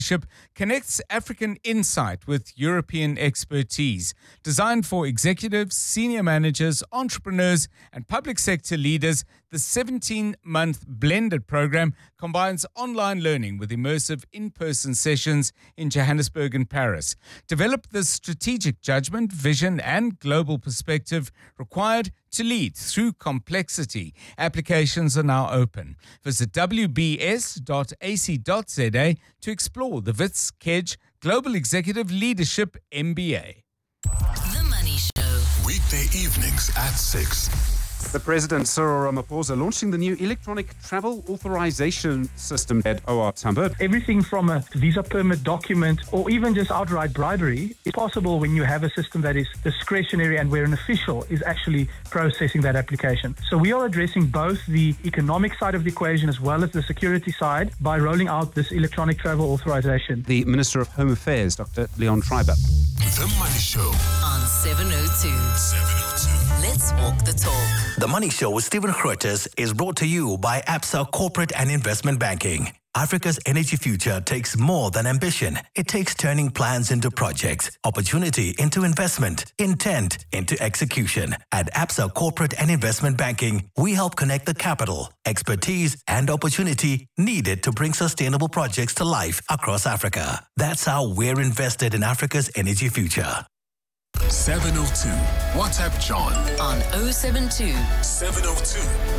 connects African insight with European expertise. Designed for executives, senior managers, entrepreneurs, and public sector leaders, the 17-month blended program combines online learning with immersive in-person sessions in Johannesburg and Paris. Develop the strategic judgment, vision, and global perspective required to lead through complexity. Applications are now open. Visit wbs.ac.za to explore the Wits Kedge Global Executive Leadership MBA. The Money Show. Weekday evenings at 6. The President, Cyril Ramaphosa, launching the new electronic travel authorization system at OR Tambo. Everything from a visa permit document or even just outright bribery is possible when you have a system that is discretionary and where an official is actually processing that application. So we are addressing both the economic side of the equation as well as the security side by rolling out this electronic travel authorization. The Minister of Home Affairs, Dr. Leon Schreiber. The Money Show on 702. 702. Let's walk the talk. The Money Show with Stephen Grootes is brought to you by Absa Corporate and Investment Banking. Africa's energy future takes more than ambition. It takes turning plans into projects, opportunity into investment, intent into execution. At Absa Corporate and Investment Banking, we help connect the capital, expertise, and opportunity needed to bring sustainable projects to life across Africa. That's how we're invested in Africa's energy future. 702. WhatsApp John on 072 702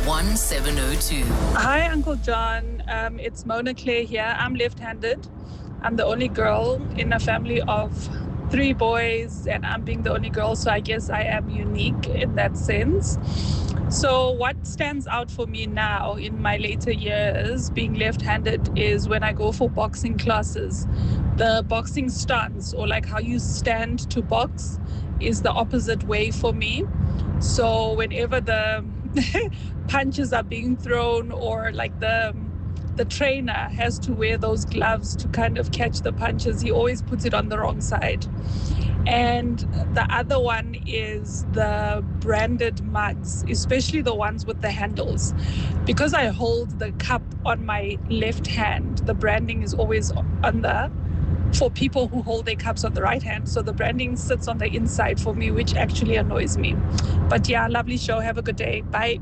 1702. Hi, Uncle John. It's Mona Claire here. I'm left-handed. I'm the only girl in a family of 3 boys, and I'm being the only girl, so I guess I am unique in that sense. So what stands out for me now in my later years being left-handed is when I go for boxing classes. The boxing stance, or like how you stand to box, is the opposite way for me. So whenever the punches are being thrown, or like the trainer has to wear those gloves to kind of catch the punches, he always puts it on the wrong side. And the other one is the branded mugs, especially the ones with the handles. Because I hold the cup on my left hand, the branding is always on the, for people who hold their cups on the right hand. So the branding sits on the inside for me, which actually annoys me. But yeah, lovely show. Have a good day. Bye.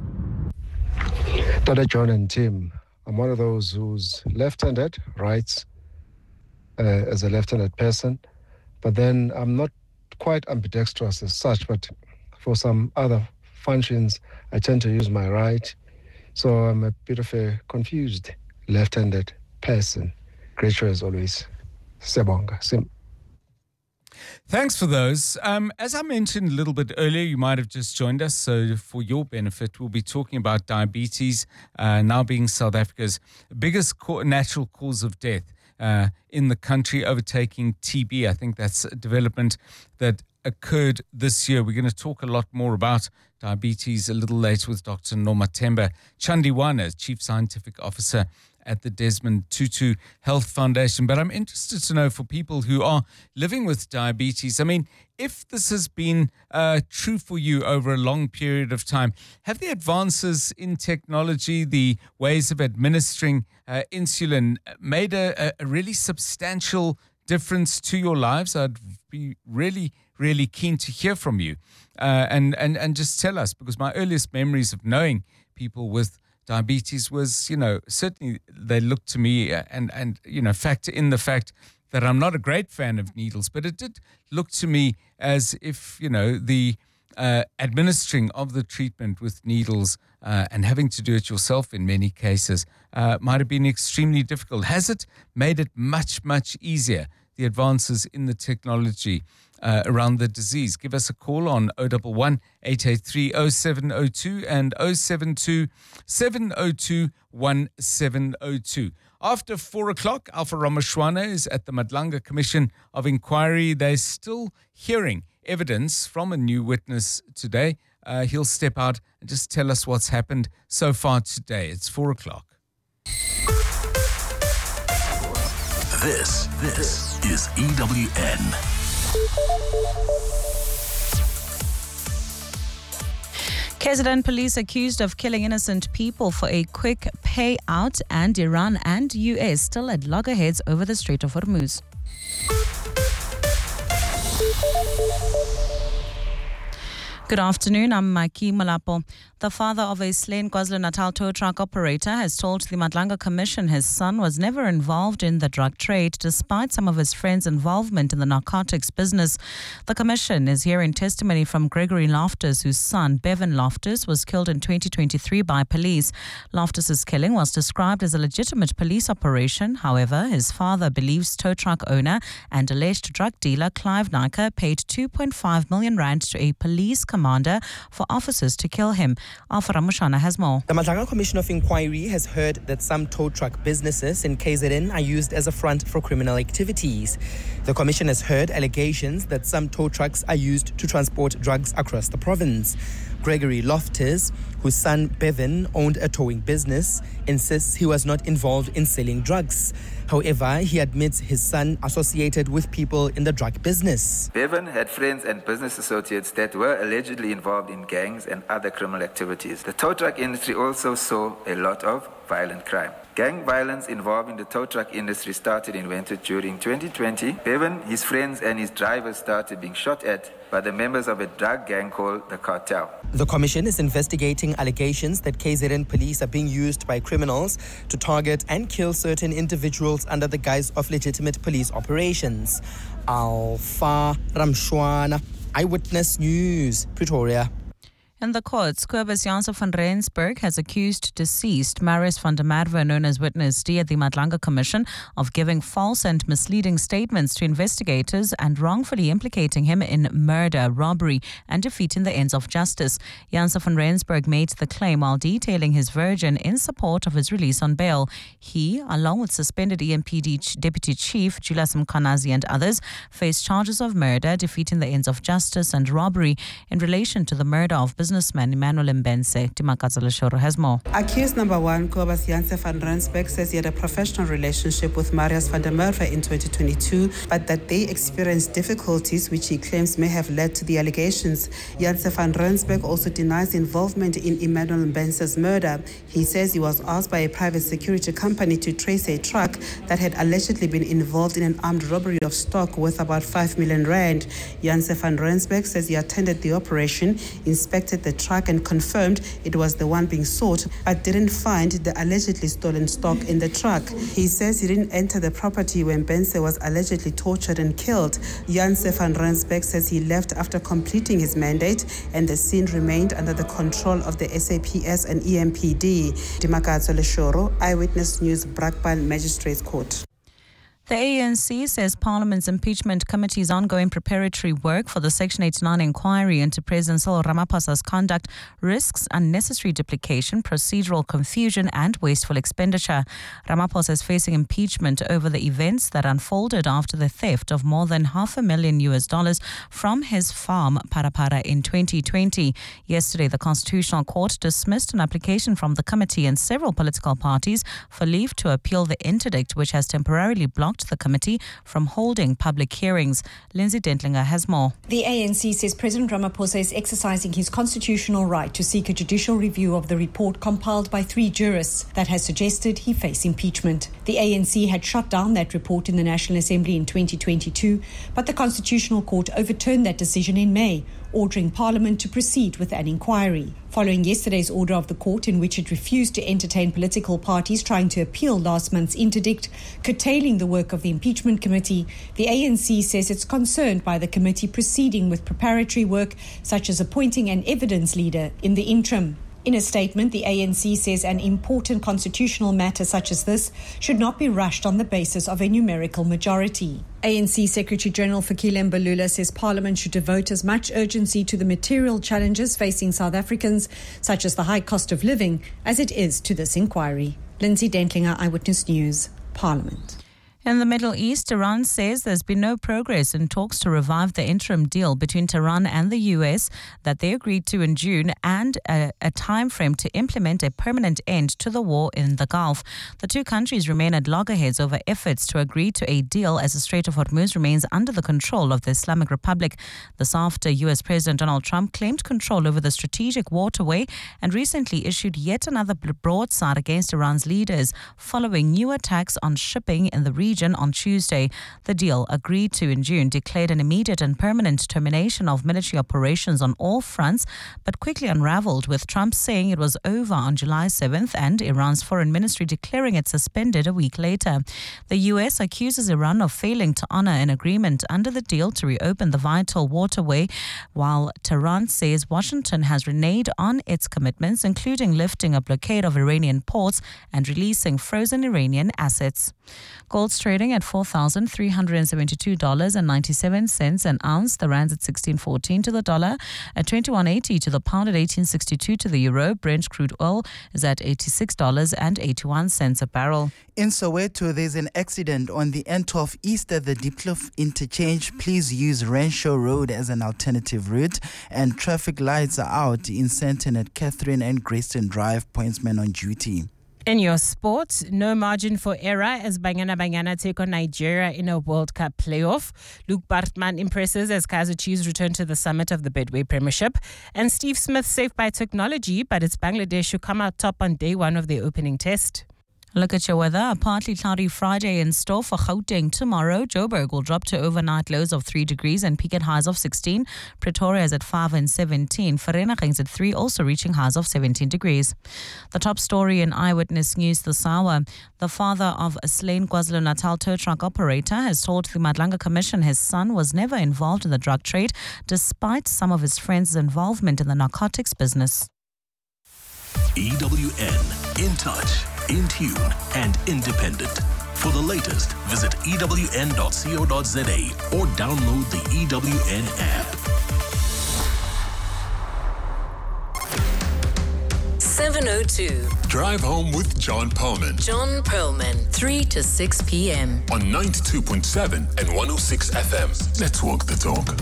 Dr. John and Tim, I'm one of those who's left-handed, writes as a left-handed person, but then I'm not quite ambidextrous as such, but for some other functions, I tend to use my right. So I'm a bit of a confused left-handed person. Great show as always. Sebonga. Sim. Thanks for those. As I mentioned a little bit earlier, you might have just joined us. So for your benefit, we'll be talking about diabetes now being South Africa's biggest natural cause of death in the country, overtaking TB. I think that's a development that occurred this year. We're going to talk a lot more about diabetes a little later with Dr. Nomathemba Chandiwana, Chief Scientific Officer at the Desmond Tutu Health Foundation. But I'm interested to know, for people who are living with diabetes, I mean, if this has been true for you over a long period of time, have the advances in technology, the ways of administering insulin, made a really substantial difference to your lives? I'd be really, really keen to hear from you and just tell us, because my earliest memories of knowing people with diabetes was, certainly they looked to me and factor in the fact that I'm not a great fan of needles, but it did look to me as if, the administering of the treatment with needles and having to do it yourself in many cases might have been extremely difficult. Has it made it much, much easier, the advances in the technology around the disease? Give us a call on 011-883-0702 and 072-702-1702. After 4 o'clock, Alpha Ramashwana is at the Madlanga Commission of Inquiry. They're still hearing evidence from a new witness today. He'll step out and just tell us what's happened so far today. It's 4 o'clock. This is EWN. KZN police accused of killing innocent people for a quick payout, and Iran and US still at loggerheads over the Strait of Hormuz. Good afternoon, I'm Maki Malapo. The father of a slain KwaZulu-Natal tow truck operator has told the Madlanga Commission his son was never involved in the drug trade despite some of his friends' involvement in the narcotics business. The Commission is hearing testimony from Gregory Loftus, whose son, Bevan Loftus, was killed in 2023 by police. Loftus's killing was described as a legitimate police operation. However, his father believes tow truck owner and alleged drug dealer Clive Nyker paid 2.5 million rand to a police commander for officers to kill him. Alpha Ramushana has more. The Madlanga Commission of Inquiry has heard that some tow truck businesses in KZN are used as a front for criminal activities. The Commission has heard allegations that some tow trucks are used to transport drugs across the province. Gregory Loftus, whose son Bevan owned a towing business, insists he was not involved in selling drugs. However, he admits his son associated with people in the drug business. Bevan had friends and business associates that were allegedly involved in gangs and other criminal activities. The tow truck industry also saw a lot of violent crime. Gang violence involving the tow truck industry started in winter during 2020. Bevan, his friends and his drivers started being shot at by the members of a drug gang called the Cartel. The Commission is investigating allegations that KZN police are being used by criminals to target and kill certain individuals under the guise of legitimate police operations. Alpha Ramshwana, Eyewitness News, Pretoria. In the courts, Cobus Janse van Rensburg has accused deceased Marius van der Merwe, known as Witness D, at the Madlanga Commission of giving false and misleading statements to investigators and wrongfully implicating him in murder, robbery and defeat in the ends of justice. Janse van Rensburg made the claim while detailing his version in support of his release on bail. He, along with suspended EMPD Deputy Chief Julius Mkhwanazi and others, face charges of murder, defeat in the ends of justice and robbery in relation to the murder of businessman Emmanuel Mbense. Timakatsa Leshoro has more. Accused number one, Cobus Janse van Rensburg, says he had a professional relationship with Marius van der Merwe in 2022, but that they experienced difficulties which he claims may have led to the allegations. Janse van Rensburg also denies involvement in Emmanuel Mbense's murder. He says he was asked by a private security company to trace a truck that had allegedly been involved in an armed robbery of stock worth about 5 million rand. Janse van Rensburg says he attended the operation, inspected the truck and confirmed it was the one being sought, but didn't find the allegedly stolen stock in the truck. He says he didn't enter the property when Mbense was allegedly tortured and killed. Janse van Rensburg says he left after completing his mandate and the scene remained under the control of the SAPS and EMPD. Timakatsa Leshoro, Eyewitness News, Brakpan Magistrates Court. The ANC says Parliament's impeachment committee's ongoing preparatory work for the Section 89 inquiry into President Cyril Ramaphosa's conduct risks unnecessary duplication, procedural confusion and wasteful expenditure. Ramaphosa is facing impeachment over the events that unfolded after the theft of more than $500,000 from his farm, Parapara, in 2020. Yesterday, the Constitutional Court dismissed an application from the committee and several political parties for leave to appeal the interdict, which has temporarily blocked the committee from holding public hearings. Lindsay Dentlinger has more. The ANC says President Ramaphosa is exercising his constitutional right to seek a judicial review of the report compiled by 3 jurists that has suggested he face impeachment. The ANC had shut down that report in the National Assembly in 2022, but the Constitutional Court overturned that decision in May, ordering Parliament to proceed with an inquiry. Following yesterday's order of the court in which it refused to entertain political parties trying to appeal last month's interdict, curtailing the work of the impeachment committee, the ANC says it's concerned by the committee proceeding with preparatory work such as appointing an evidence leader in the interim. In a statement, the ANC says an important constitutional matter such as this should not be rushed on the basis of a numerical majority. ANC Secretary-General Fikile Mbalula says Parliament should devote as much urgency to the material challenges facing South Africans, such as the high cost of living, as it is to this inquiry. Lindsay Dentlinger, Eyewitness News, Parliament. In the Middle East, Iran says there's been no progress in talks to revive the interim deal between Tehran and the US that they agreed to in June, and a time frame to implement a permanent end to the war in the Gulf. The two countries remain at loggerheads over efforts to agree to a deal as the Strait of Hormuz remains under the control of the Islamic Republic. This after US President Donald Trump claimed control over the strategic waterway and recently issued yet another broadside against Iran's leaders following new attacks on shipping in the region on Tuesday. The deal, agreed to in June, declared an immediate and permanent termination of military operations on all fronts, but quickly unraveled, with Trump saying it was over on July 7th and Iran's foreign ministry declaring it suspended a week later. The US accuses Iran of failing to honor an agreement under the deal to reopen the vital waterway, while Tehran says Washington has reneged on its commitments, including lifting a blockade of Iranian ports and releasing frozen Iranian assets. Gold's trading at $4,372.97 an ounce. The rand's at 16.14 to the dollar, at 21.80 to the pound, at 18.62 to the euro. Brent crude oil is at $86.81 a barrel. In Soweto, there's an accident on the N12 east at the Diepkloof interchange. Please use Renshaw Road as an alternative route, and traffic lights are out in Sandton at Catherine and Grayston Drive. Pointsman on duty. In your sport, no margin for error as Banyana take on Nigeria in a World Cup playoff. Luke Bartman impresses as Kaizer Chiefs return to the summit of the Betway Premiership. And Steve Smith safe by technology, but it's Bangladesh who come out top on day one of their opening test. Look at your weather. A partly cloudy Friday in store for Gauteng tomorrow. Joburg will drop to overnight lows of 3 degrees and peak at highs of 16. Pretoria is at 5 and 17. Vereeniging's at 3, also reaching highs of 17 degrees. The top story in Eyewitness News this hour. The father of a slain KwaZulu-Natal tow truck operator has told the Madlanga Commission his son was never involved in the drug trade, despite some of his friends' involvement in the narcotics business. EWN, in touch, in tune, and independent. For the latest, visit ewn.co.za or download the EWN app. 702. Drive home with John Perlman. John Perlman, 3 to 6 p.m. On 92.7 and 106 FM. Let's walk the talk.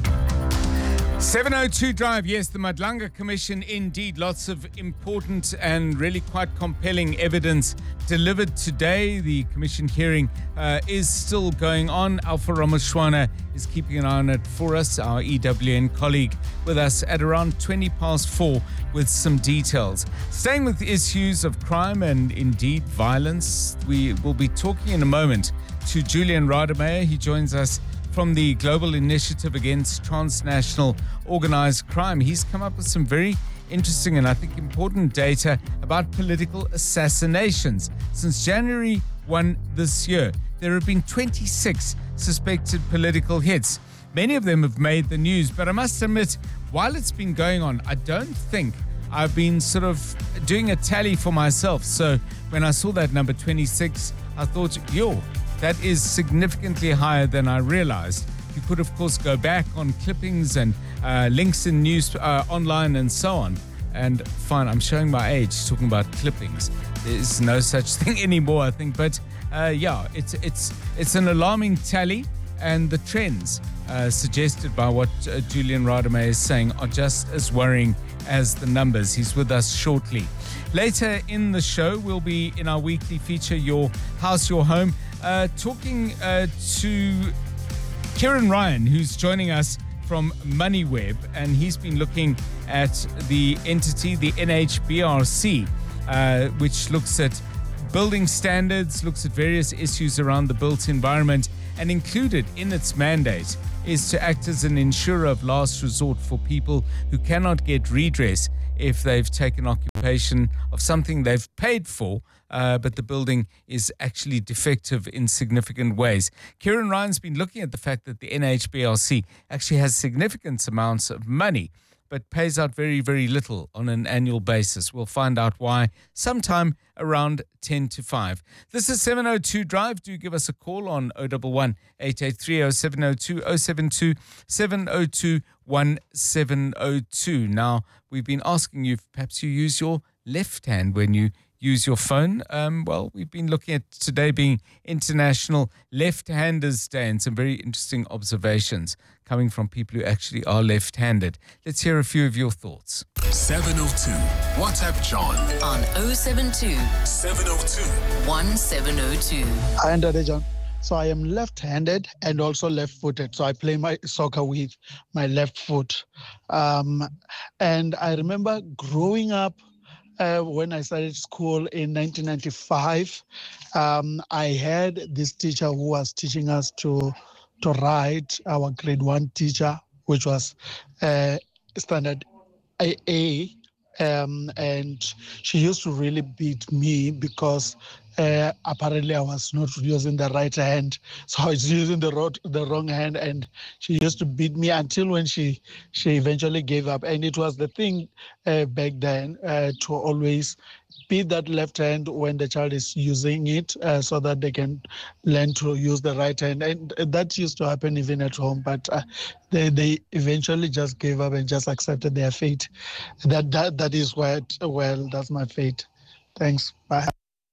702 Drive, yes, the Madlanga Commission, indeed, lots of important and really quite compelling evidence delivered today. The Commission hearing is still going on. Alpha Ramoshwana is keeping an eye on it for us, our EWN colleague, with us at around 4:20 with some details. Staying with issues of crime and indeed violence, we will be talking in a moment to Julian Rademeyer. He joins us from the Global Initiative Against Transnational Organized Crime. He's come up with some very interesting and I think important data about political assassinations. Since January 1 this year, there have been 26 suspected political hits. Many of them have made the news, but I must admit, while it's been going on, I don't think I've been sort of doing a tally for myself. So when I saw that number 26, I thought, that is significantly higher than I realized. You could, of course, go back on clippings and links in news online and so on. And fine, I'm showing my age talking about clippings. There's no such thing anymore, I think. But it's an alarming tally, and the trends suggested by what Julian Rademeyer is saying are just as worrying as the numbers. He's with us shortly. Later in the show, we'll be in our weekly feature, Your House, Your Home, talking to Kieran Ryan, who's joining us from MoneyWeb, and he's been looking at the entity, the NHBRC, which looks at building standards, looks at various issues around the built environment, and included in its mandate is to act as an insurer of last resort for people who cannot get redress if they've taken occupation of something they've paid for, but the building is actually defective in significant ways. Kieran Ryan's been looking at the fact that the NHBRC actually has significant amounts of money, but pays out very, very little on an annual basis. We'll find out why sometime around 10 to 5. This is 702 Drive. Do give us a call on 011 883 0702 072 702 1702. Now, we've been asking you if perhaps you use your left hand when you use your phone. Well, we've been looking at today being International Left-Handers Day, and some very interesting observations coming from people who actually are left-handed. Let's hear a few of your thoughts. 702. WhatsApp John on 072 702 1702. Hi, Ndade John. So I am left-handed and also left-footed. So I play my soccer with my left foot. And I remember growing up when I started school in 1995, I had this teacher who was teaching us to write, our grade 1 teacher, which was standard AA. And she used to really beat me because apparently I was not using the right hand, so I was using the wrong hand, and she used to beat me until when she eventually gave up. And it was the thing back then to always beat that left hand when the child is using it, so that they can learn to use the right hand. And that used to happen even at home, but they eventually just gave up and just accepted their fate. That is what, well, that's my fate. Thanks. Bye.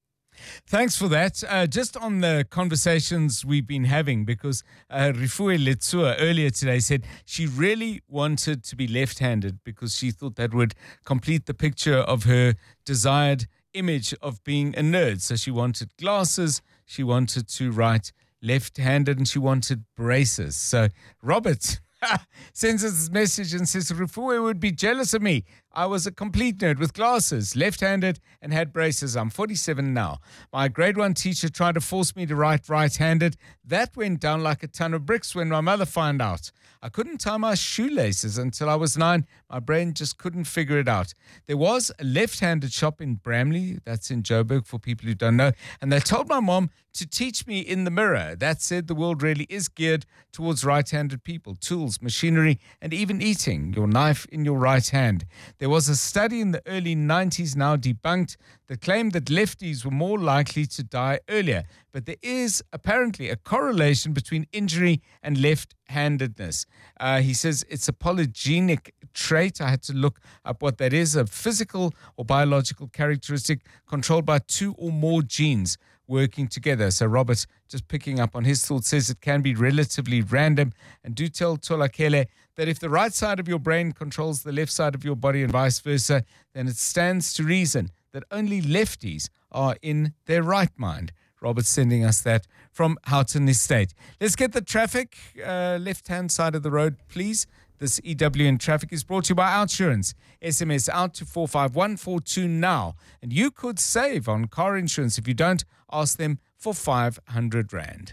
Thanks for that. Just on the conversations we've been having, because Rifue Letsua earlier today said she really wanted to be left-handed because she thought that would complete the picture of her desired image of being a nerd. So she wanted glasses, she wanted to write left-handed, and she wanted braces. So Robert sends us this message and says, Rifue would be jealous of me. I was a complete nerd with glasses, left-handed, and had braces. I'm 47 now. My grade 1 teacher tried to force me to write right-handed. That went down like a ton of bricks when my mother found out. I couldn't tie my shoelaces until I was 9. My brain just couldn't figure it out. There was a left-handed shop in Bramley, that's in Joburg for people who don't know, and they told my mom to teach me in the mirror. That said, the world really is geared towards right-handed people, tools, machinery, and even eating, your knife in your right hand. There was a study in the early 90s, now debunked, that claimed that lefties were more likely to die earlier. But there is apparently a correlation between injury and left-handedness. He says it's a polygenic trait. I had to look up what that is, a physical or biological characteristic controlled by 2 or more genes working together. So Robert, just picking up on his thoughts, says it can be relatively random. And do tell Tolakele that if the right side of your brain controls the left side of your body and vice versa, then it stands to reason that only lefties are in their right mind. Robert's sending us that from Houghton Estate. Let's get the traffic, left-hand side of the road, please. This EWN traffic is brought to you by OUTsurance. SMS out to 45142 now. And you could save on car insurance if you don't ask them for 500 Rand.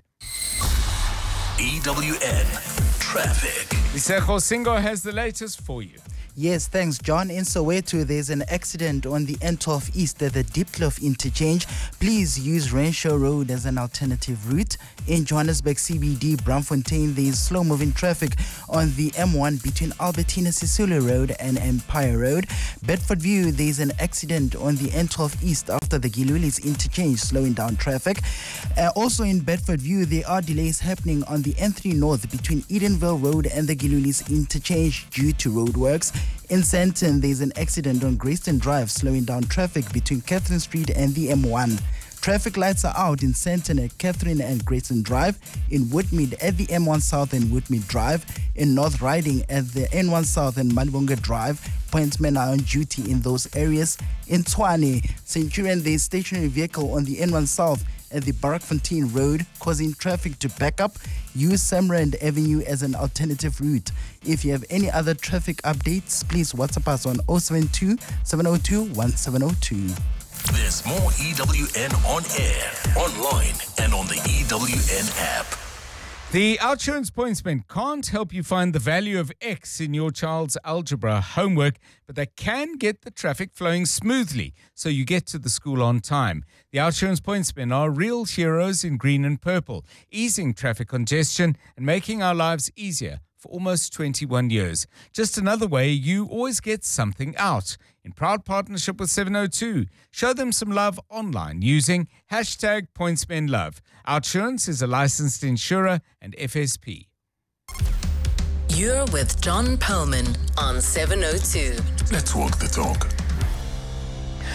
EWN traffic. Iseko Singo has the latest for you. Yes, thanks, John. In Soweto, there's an accident on the N12 East at the Diepkloof interchange. Please use Renshaw Road as an alternative route. In Johannesburg CBD, Braamfontein, there's slow-moving traffic on the M1 between Albertina Sisulu Road and Empire Road. Bedfordview, there's an accident on the N12 East after the Gilulis interchange, slowing down traffic. Also in Bedfordview, there are delays happening on the N3 North between Edenville Road and the Gilulis interchange due to roadworks. In Sandton, there's an accident on Greyston Drive, slowing down traffic between Catherine Street and the M1. Traffic lights are out in Sandton at Catherine and Greyston Drive, in Woodmead at the M1 South and Woodmead Drive, in North Riding at the N1 South and Manbunga Drive. Pointsmen are on duty in those areas. In Tshwane, Centurion, there's a stationary vehicle on the N1 South at the Barrackfontein Road, causing traffic to back up. Use Samrand Avenue as an alternative route. If you have any other traffic updates, please WhatsApp us on 072 702 1702. There's more EWN on air, online, and on the EWN app. The OUTsurance Pointsmen can't help you find the value of X in your child's algebra homework, but they can get the traffic flowing smoothly so you get to the school on time. The OUTsurance Pointsmen are real heroes in green and purple, easing traffic congestion and making our lives easier for almost 21 years. Just another way you always get something out. In proud partnership with 702, show them some love online using hashtag PointsmenLove. OUTsurance is a licensed insurer and FSP. You're with John Perlman on 702. Let's walk the talk.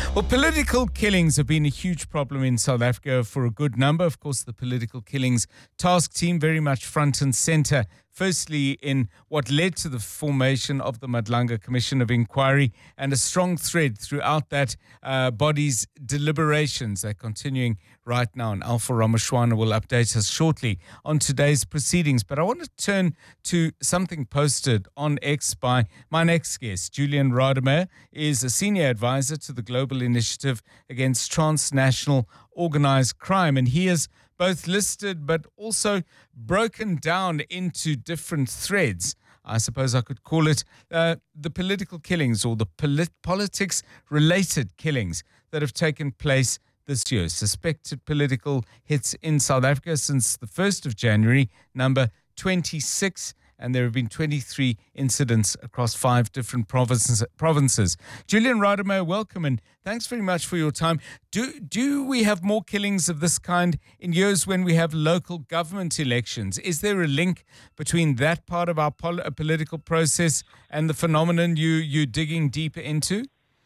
Well, political killings have been a huge problem in South Africa for a good number. Of course, the political killings task team very much front and center. Firstly, in what led to the formation of the Madlanga Commission of Inquiry, and a strong thread throughout that body's deliberations. They're continuing right now, and Alpha Ramashwana will update us shortly on today's proceedings. But I want to turn to something posted on X by my next guest. Julian Rademeyer is a senior advisor to the Global Initiative Against Transnational Organized Crime, and he is both listed but also broken down into different threads. I suppose I could call it the political killings, or the politics-related killings that have taken place this year. Suspected political hits in South Africa since the 1st of January, number 26, and there have been 23 incidents across 5 different provinces. Julian Rademeyer, welcome, and thanks very much for your time. Do we have more killings of this kind in years when we have local government elections? Is there a link between that part of our political process and the phenomenon you're digging deeper into?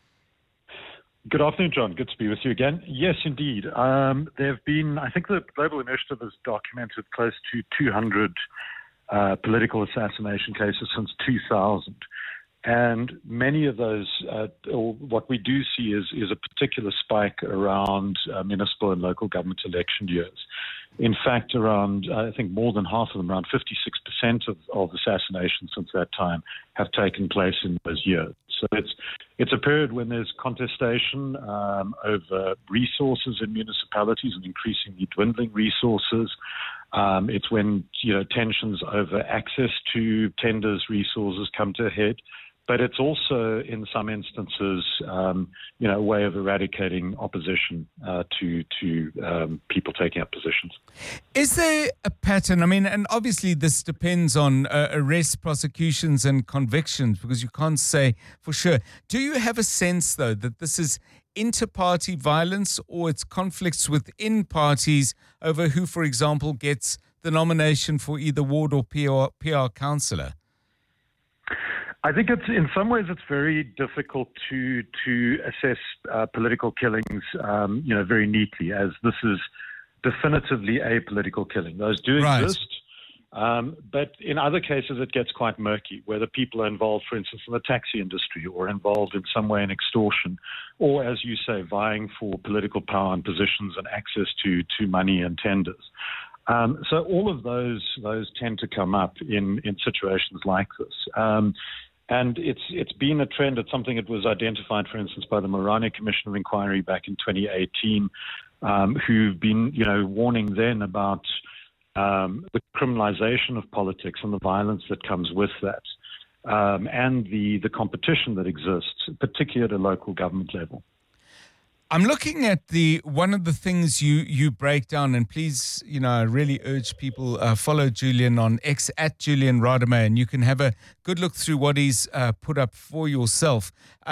Good afternoon, John. Good to be with you again. Yes, indeed. There have been, I think the Global Initiative has documented close to 200 political assassination cases since 2000. And many of those, or what we do see is a particular spike around municipal and local government election years. In fact, around, I think more than half of them, around 56% of assassinations since that time have taken place in those years. So it's a period when there's contestation over resources in municipalities and increasingly dwindling resources. It's when tensions over access to tenders, resources come to a head. But it's also, in some instances, a way of eradicating opposition to people taking up positions. Is there a pattern? I mean, and obviously this depends on arrests, prosecutions, and convictions, because you can't say for sure. Do you have a sense, though, that this is inter-party violence, or it's conflicts within parties over who, for example, gets the nomination for either ward or PR councillor? I think in some ways it's very difficult to assess political killings, very neatly, as this is definitively a political killing. Those do exist, but in other cases it gets quite murky, whether people are involved, for instance, in the taxi industry, or involved in some way in extortion, or, as you say, vying for political power and positions and access to money and tenders. So all of those tend to come up in situations like this. And it's been a trend. It's something that was identified, for instance, by the Morane Commission of Inquiry back in 2018, who've been, warning then about the criminalization of politics and the violence that comes with that, and the competition that exists, particularly at a local government level. I'm looking at one of the things you break down, and please, I really urge people follow Julian on X at Julian Rademeyer, and you can have a good look through what he's put up for yourself.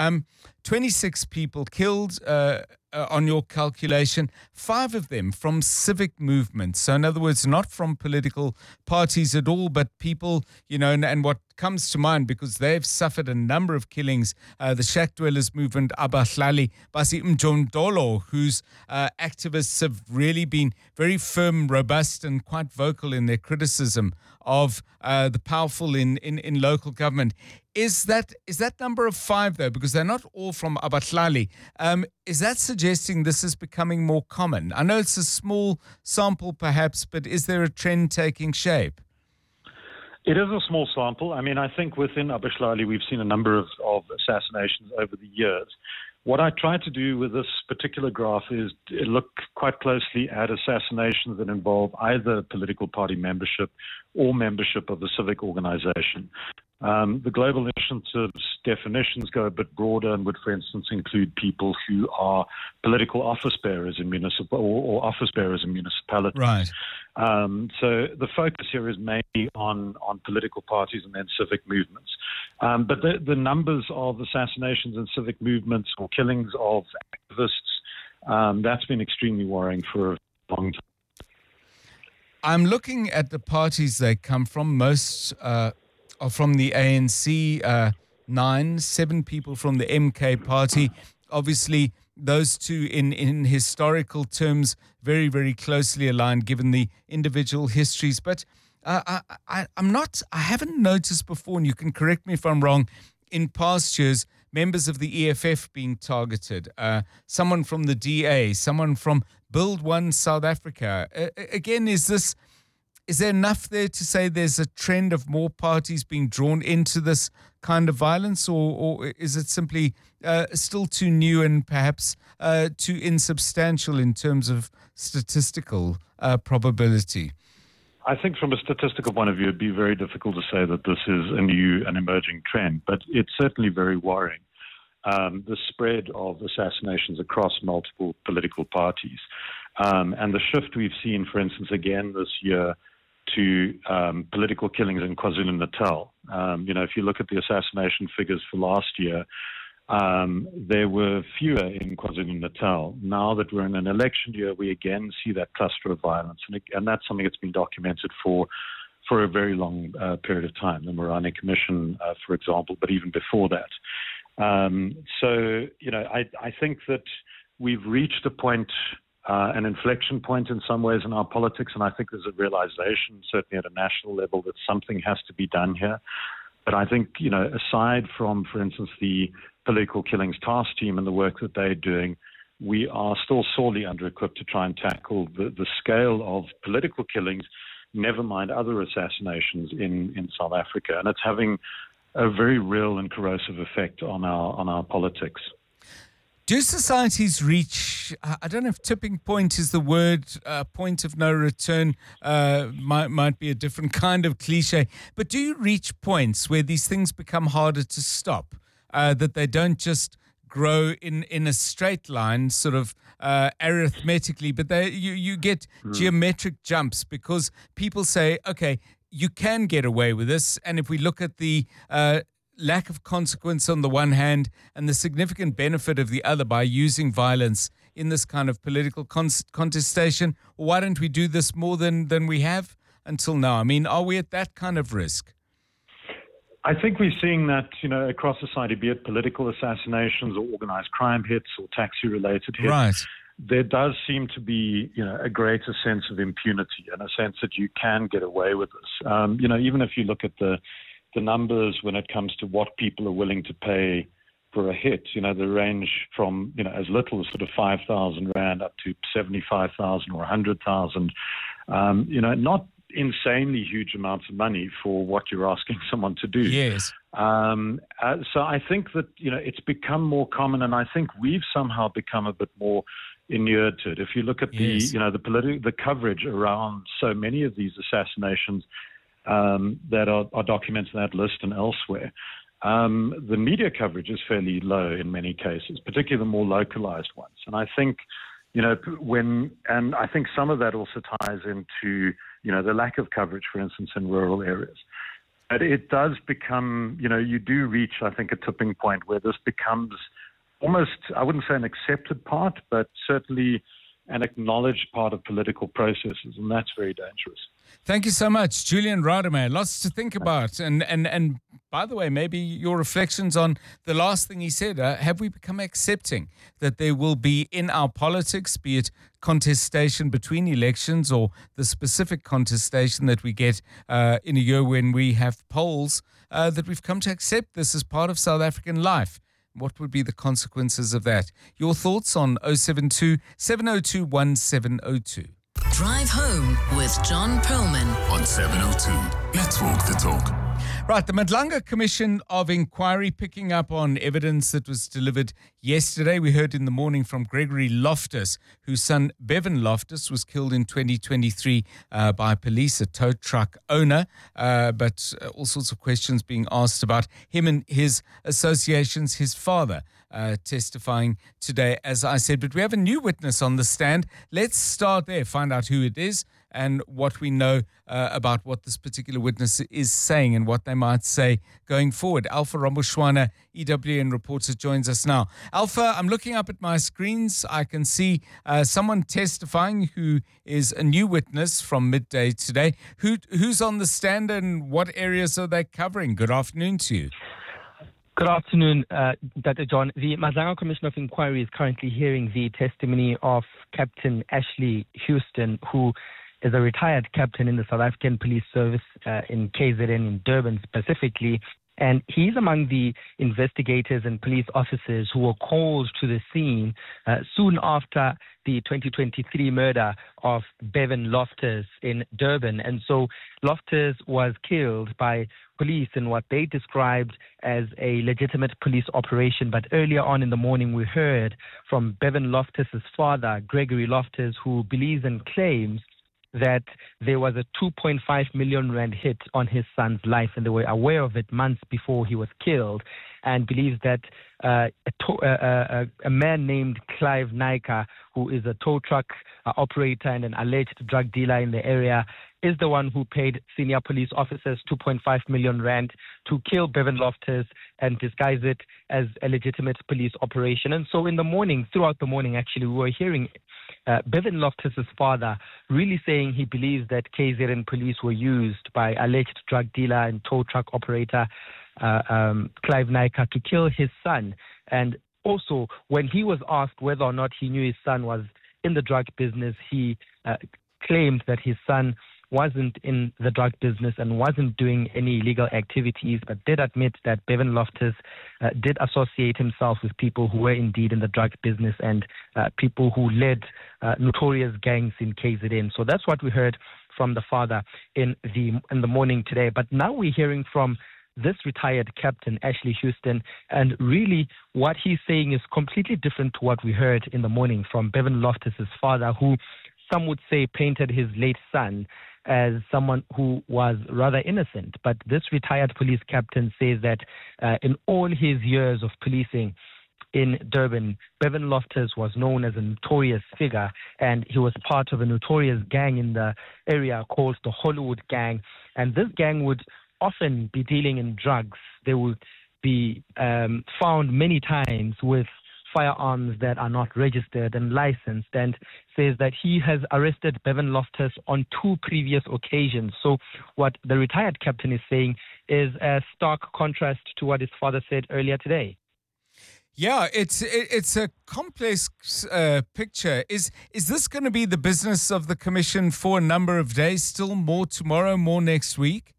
26 people killed on your calculation, 5 of them from civic movements. So in other words, not from political parties at all, but people, and what comes to mind, because they've suffered a number of killings, the Shack Dwellers movement, Abahlali, Basi Mjondolo, whose activists have really been very firm, robust, and quite vocal in their criticism of the powerful in local government. Is that number of 5, though, because they're not all from Abahlali, is that suggesting this is becoming more common? I know it's a small sample, perhaps, but is there a trend taking shape? It is a small sample. I mean, I think within Abahlali we've seen a number of assassinations over the years. What I try to do with this particular graph is look quite closely at assassinations that involve either political party membership or membership of a civic organization. The Global Initiative's definitions go a bit broader and would, for instance, include people who are political office bearers in municipal or office bearers in municipalities. Right. So the focus here is mainly on political parties and then civic movements. But the numbers of assassinations in civic movements or killings of activists, that's been extremely worrying for a long time. I'm looking at the parties they come from. Most are from the ANC, 7 people from the MK party. Obviously, those two in historical terms very, very closely aligned given the individual histories. But I haven't noticed before, and you can correct me if I'm wrong, in past years, members of the EFF being targeted, someone from the DA, someone from Build One South Africa. Again, is there enough there to say there's a trend of more parties being drawn into this kind of violence, or is it simply still too new and perhaps too insubstantial in terms of statistical probability? I think from a statistical point of view, it'd be very difficult to say that this is a new and emerging trend, but it's certainly very worrying. The spread of assassinations across multiple political parties and the shift we've seen, for instance, again this year to political killings in KwaZulu-Natal. If you look at the assassination figures for last year, there were fewer in KwaZulu-Natal. Now that we're in an election year, we again see that cluster of violence, and that's something that's been documented for a very long period of time. The Morane Commission, for example, but even before that. I think that we've reached a point, an inflection point in some ways in our politics, and I think there's a realization, certainly at a national level, that something has to be done here. But I think, aside from, for instance, the political killings task team and the work that they're doing, we are still sorely under-equipped to try and tackle the scale of political killings, never mind other assassinations in South Africa. And it's having a very real and corrosive effect on our politics. Do societies reach, I don't know if tipping point is the word, point of no return might be a different kind of cliche, but do you reach points where these things become harder to stop, that they don't just grow in a straight line, sort of arithmetically, but you get geometric jumps because people say, okay, you can get away with this, and if we look at the lack of consequence on the one hand and the significant benefit of the other by using violence in this kind of political contestation, why don't we do this more than we have until now? I mean, are we at that kind of risk? I think we're seeing that, across society, be it political assassinations or organized crime hits or taxi-related hits. Right. There does seem to be, a greater sense of impunity and a sense that you can get away with this. Even if you look at the numbers when it comes to what people are willing to pay for a hit, they range from, as little as sort of 5,000 Rand up to 75,000 or 100,000. Not insanely huge amounts of money for what you're asking someone to do. Yes. So I think that, it's become more common, and I think we've somehow become a bit more inured to it. If you look at the coverage around so many of these assassinations that are documented in that list and elsewhere, the media coverage is fairly low in many cases, particularly the more localized ones. And I think, and I think some of that also ties into, the lack of coverage, for instance, in rural areas. But it does become, you do reach, I think, a tipping point where this becomes almost, I wouldn't say an accepted part, but certainly an acknowledged part of political processes, and that's very dangerous. Thank you so much, Julian Rademacher. Lots to think about. And by the way, maybe your reflections on the last thing he said. Have we become accepting that there will be in our politics, be it contestation between elections or the specific contestation that we get in a year when we have polls, that we've come to accept this as part of South African life? What would be the consequences of that? Your thoughts on 072 702 1702. Drive Home with John Perlman on 702. Let's walk the talk. Right, the Madlanga Commission of Inquiry picking up on evidence that was delivered yesterday. We heard in the morning from Gregory Loftus, whose son Bevan Loftus was killed in 2023 by police, a tow truck owner. But all sorts of questions being asked about him and his associations, his father testifying today, as I said. But we have a new witness on the stand. Let's start there, find out who it is and what we know about what this particular witness is saying and what they might say going forward. Alpha Rambushwana, EWN reporter, joins us now. Alpha, I'm looking up at my screens. I can see someone testifying who is a new witness from midday today. Who's on the stand and what areas are they covering? Good afternoon to you. Good afternoon, Dr. John. The Madlanga Commission of Inquiry is currently hearing the testimony of Captain Ashley Houston, who is a retired captain in the South African Police Service in KZN, in Durban specifically. And he's among the investigators and police officers who were called to the scene soon after the 2023 murder of Bevan Loftus in Durban. And so Loftus was killed by police in what they described as a legitimate police operation. But earlier on in the morning, we heard from Bevan Loftus's father, Gregory Loftus, who believes and claims that there was a 2.5 million rand hit on his son's life, and they were aware of it months before he was killed, and believes that a man named Clive Naika, who is a tow truck operator and an alleged drug dealer in the area, is the one who paid senior police officers 2.5 million rand to kill Bevan Loftus and disguise it as a legitimate police operation. And so in the morning, throughout the morning, actually, we were hearing Bevan Loftus's father really saying he believes that KZN police were used by alleged drug dealer and tow truck operator Clive Naika to kill his son. And also, when he was asked whether or not he knew his son was in the drug business, he claimed that his son wasn't in the drug business and wasn't doing any illegal activities, but did admit that Bevan Loftus did associate himself with people who were indeed in the drug business and people who led notorious gangs in KZN. So that's what we heard from the father in the morning today. But now we're hearing from this retired captain, Ashley Houston, and really what he's saying is completely different to what we heard in the morning from Bevan Loftus's father, who some would say painted his late son as someone who was rather innocent. But this retired police captain says that in all his years of policing in Durban, Bevan Loftus was known as a notorious figure, and he was part of a notorious gang in the area called the Hollywood Gang. And this gang would often be dealing in drugs. They would be found many times with firearms that are not registered and licensed, and says that he has arrested Bevan Loftus on 2 previous occasions. So what the retired captain is saying is a stark contrast to what his father said earlier today. Yeah, it's a complex picture. Is this going to be the business of the commission for a number of days? Still more tomorrow, more next week?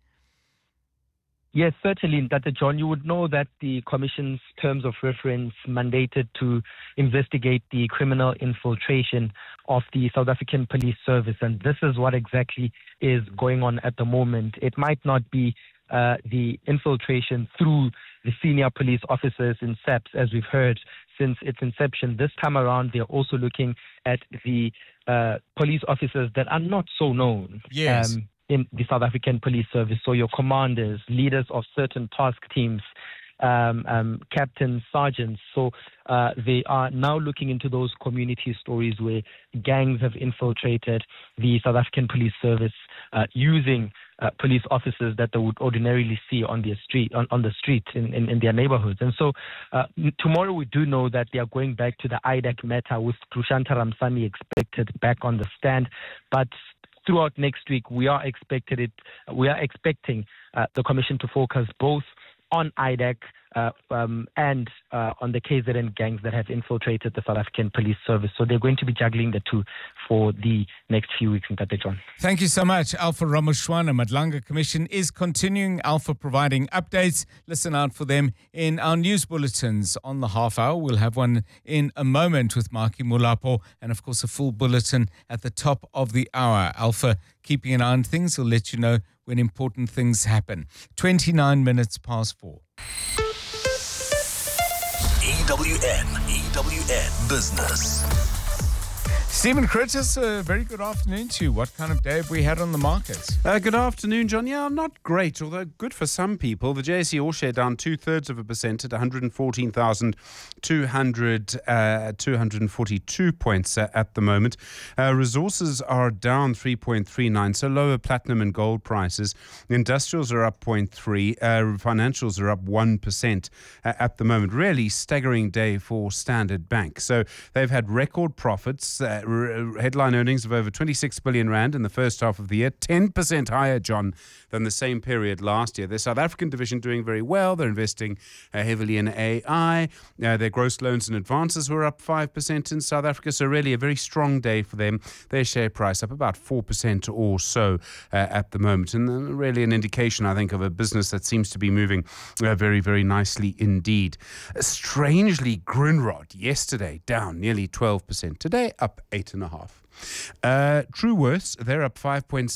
Yes, certainly, Dr. John. You would know that the Commission's terms of reference mandated to investigate the criminal infiltration of the South African Police Service, and this is what exactly is going on at the moment. It might not be the infiltration through the senior police officers in SAPS, as we've heard since its inception. This time around, they're also looking at the police officers that are not so known. Yes. In the South African Police Service. So your commanders, leaders of certain task teams, captains, sergeants. So they are now looking into those community stories where gangs have infiltrated the South African Police Service using police officers that they would ordinarily see on the street in their neighborhoods. And so tomorrow we do know that they are going back to the IDAC matter with Krushanta Ramsamy expected back on the stand. But throughout next week, we are expecting the Commission to focus both on IDAC and on the KZN gangs that have infiltrated the South African Police Service. So they're going to be juggling the two for the next few weeks in Tate John. Thank you so much. Alpha Ramoshwana. Madlanga Commission is continuing. Alpha providing updates. Listen out for them in our news bulletins on the half hour. We'll have one in a moment with Maki Mulapo, and of course a full bulletin at the top of the hour. Alpha keeping an eye on things. We'll let you know when important things happen. 29 minutes past 4. EWN Business. Stephen Curtis, a very good afternoon to you. What kind of day have we had on the markets? Good afternoon, John. Yeah, not great, although good for some people. The JSE All Share down 0.2% at 114,242 points at the moment. Resources are down 3.39, so lower platinum and gold prices. Industrials are up 0.3. Financials are up 1% at the moment. Really staggering day for Standard Bank. So they've had record profits. headline earnings of over 26 billion rand in the first half of the year, 10% higher, John, than the same period last year. Their South African division doing very well. They're investing heavily in AI. Their gross loans and advances were up 5% in South Africa, so really a very strong day for them. Their share price up about 4% or so at the moment, and really an indication, I think, of a business that seems to be moving very, very nicely indeed. Strangely, Grindrod yesterday down nearly 12%. Today up 8.5%. Truworths, they're up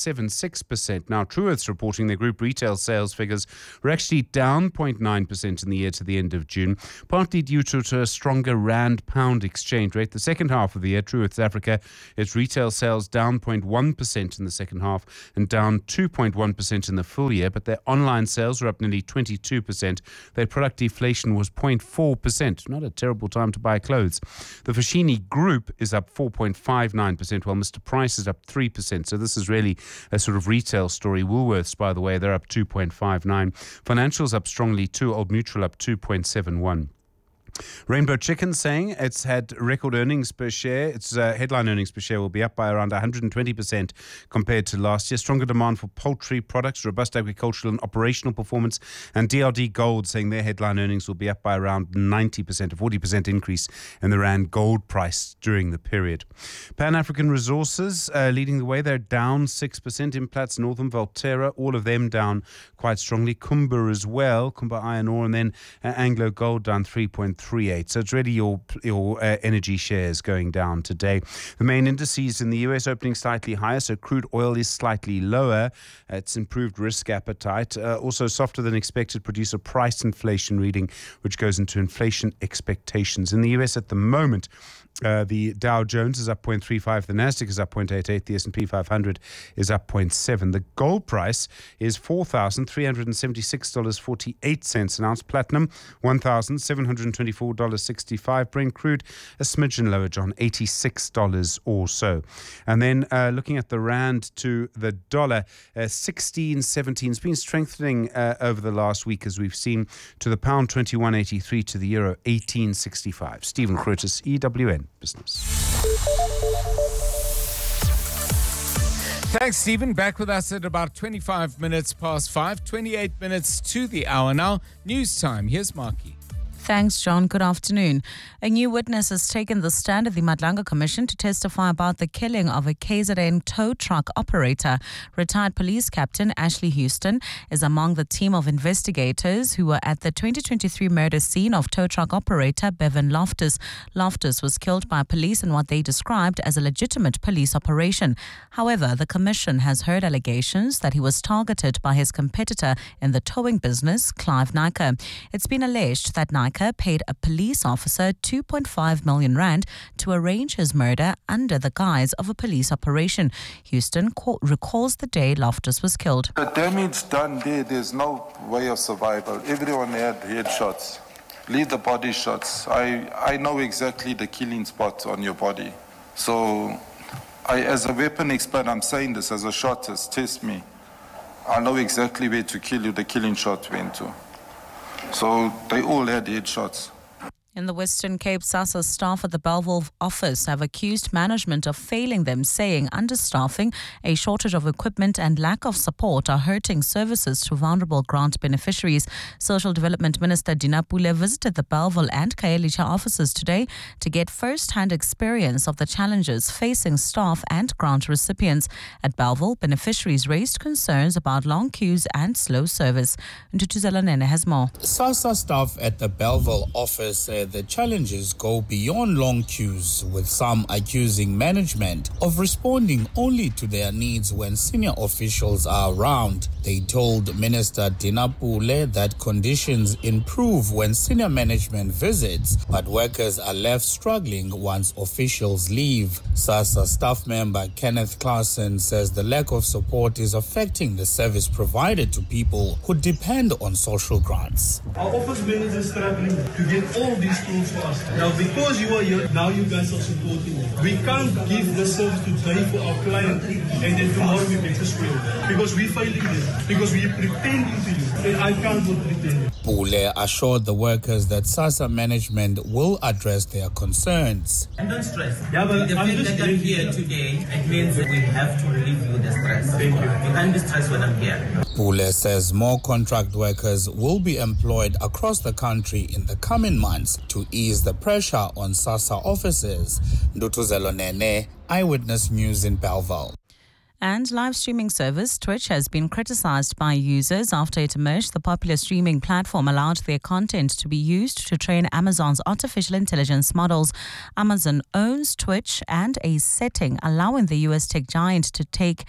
5.76%. Now, Truworths reporting their group retail sales figures were actually down 0.9% in the year to the end of June, partly due to a stronger rand-pound exchange rate. The second half of the year, Truworths Africa, its retail sales down 0.1% in the second half and down 2.1% in the full year, but their online sales were up nearly 22%. Their product deflation was 0.4%. Not a terrible time to buy clothes. The Foschini Group is up 4.59%. While Mr. Price is up 3%. So this is really a sort of retail story. Woolworths, by the way, they're up 2.59. Financials up strongly too. Old Mutual up 2.71. Rainbow Chicken saying it's had record earnings per share. Its headline earnings per share will be up by around 120% compared to last year. Stronger demand for poultry products, robust agricultural and operational performance, and DRD Gold saying their headline earnings will be up by around 90%, a 40% increase in the Rand gold price during the period. Pan African Resources leading the way. They're down 6%. Implats, Northam, Valterra, all of them down quite strongly. Kumba as well, Kumba Iron Ore, and then Anglo Gold down 3.38. So it's really your energy shares going down today. The main indices in the US opening slightly higher, so crude oil is slightly lower. It's improved risk appetite. Also softer than expected producer price inflation reading, which goes into inflation expectations. In the US at the moment, the Dow Jones is up 0.35, the Nasdaq is up 0.88, the S&P 500 is up 0.7. The gold price is $4,376.48 an ounce. Platinum, $1,724.65. Brent crude, a smidgen lower, John, $86 or so. And then looking at the rand to the dollar, 16.17. It's been strengthening over the last week, as we've seen, to the pound 21.83, to the euro 18.65. Stephen Grootes, EWN Business. Thanks, Stephen. Back with us at about 25 minutes past 5, 28 minutes to the hour now. News time. Here's Marky. Thanks, John. Good afternoon. A new witness has taken the stand at the Madlanga Commission to testify about the killing of a KZN tow truck operator. Retired police captain Ashley Houston is among the team of investigators who were at the 2023 murder scene of tow truck operator Bevan Loftus. Loftus was killed by police in what they described as a legitimate police operation. However, the commission has heard allegations that he was targeted by his competitor in the towing business, Clive Nyker. It's been alleged that Nyker paid a police officer 2.5 million rand to arrange his murder under the guise of a police operation. Houston recalls the day Loftus was killed. The damage done there's no way of survival. Everyone had headshots. Leave the body shots. I know exactly the killing spot on your body. So as a weapon expert, I'm saying this as a shotist, test me. I know exactly where to kill you, the killing shot went to. So they all had headshots. In the Western Cape, SASSA staff at the Bellville office have accused management of failing them, saying understaffing, a shortage of equipment and lack of support are hurting services to vulnerable grant beneficiaries. Social Development Minister Dina Pule visited the Bellville and Khayelitsha offices today to get first-hand experience of the challenges facing staff and grant recipients. At Bellville, beneficiaries raised concerns about long queues and slow service. Ntutuzela Nene has more. SASSA staff at the Bellville office said the challenges go beyond long queues, with some accusing management of responding only to their needs when senior officials are around. They told Minister Dina Pule that conditions improve when senior management visits, but workers are left struggling once officials leave. SASSA staff member Kenneth Claassen says the lack of support is affecting the service provided to people who depend on social grants. Our office managers are struggling to get all these these tools for us. Now, because you are here, now you guys are supporting me. We can't give the service today for our client and then tomorrow we make a screw. Because we're failing them. Because we're pretending to you. And I can't go pretend. Pule assured the workers that SASSA management will address their concerns. And don't stress. Yeah, but the fact that I'm here today, it means that we have to relieve you the stress. Thank you. You can't be stressed when I'm here. Pule says more contract workers will be employed across the country in the coming months to ease the pressure on SASSA offices. Ndutuzelo Nene, Eyewitness News in Belleville. And live streaming service Twitch has been criticized by users after it emerged the popular streaming platform allowed their content to be used to train Amazon's artificial intelligence models. Amazon owns Twitch, and a setting allowing the US tech giant to take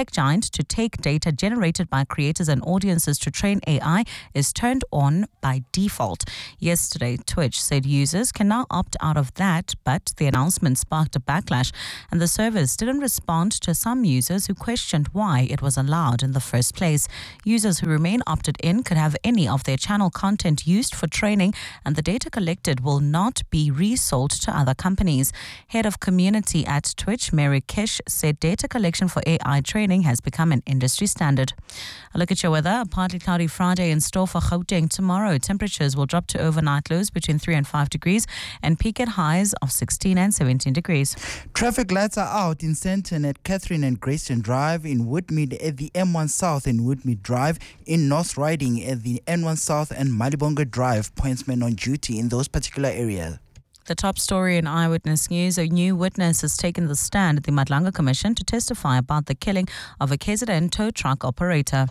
data generated by creators and audiences to train AI is turned on by default. Yesterday, Twitch said users can now opt out of that, but the announcement sparked a backlash, and the service didn't respond to some users who questioned why it was allowed in the first place. Users who remain opted in could have any of their channel content used for training, and the data collected will not be resold to other companies. Head of community at Twitch, Mary Kish, said data collection for AI training has become an industry standard. A look at your weather. A partly cloudy Friday in store for Gauteng tomorrow. Temperatures will drop to overnight lows between 3 and 5 degrees and peak at highs of 16 and 17 degrees. Traffic lights are out in Sandton at Catherine and Grayson Drive, in Woodmead at the M1 South and Woodmead Drive, in North Riding at the N1 South and Malibonga Drive. Pointsmen on duty in those particular areas. The top story in Eyewitness News: a new witness has taken the stand at the Madlanga Commission to testify about the killing of a KZN tow truck operator.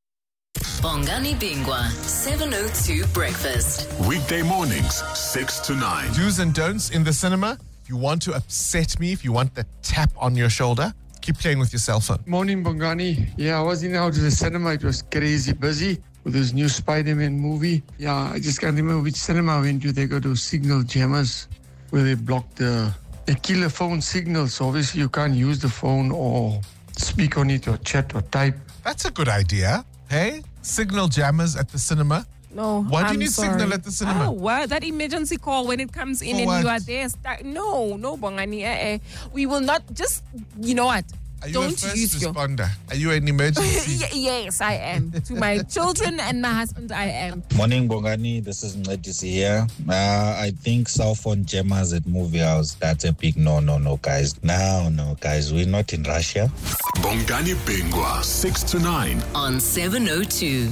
Bongani Bingwa, 702 Breakfast. Weekday mornings, 6 to 9. Do's and don'ts in the cinema. If you want to upset me, if you want the tap on your shoulder, keep playing with your cell phone. Morning, Bongani. Yeah, I was in out to the cinema. It was crazy busy with this new Spider-Man movie. Yeah, I just can't remember which cinema I went to. They go to signal jammers where they block they kill a phone signal. So obviously you can't use the phone or speak on it or chat or type. That's a good idea. Hey, signal jammers at the cinema. No, Why do you I'm need sorry. signal at the cinema? Oh, what? That emergency call when it comes in For and what? you are there. No, Bongani. We will not just, you know what? Are you Don't a first use responder? Are you an emergency? Yes, I am. To my children and my husband, I am. Morning, Bongani. This is Ngedisi here. I think cell phone jammers at movie house, that's a big no, guys. No, guys. We're not in Russia. Bongani Bingwa, 6 to 9. On 702.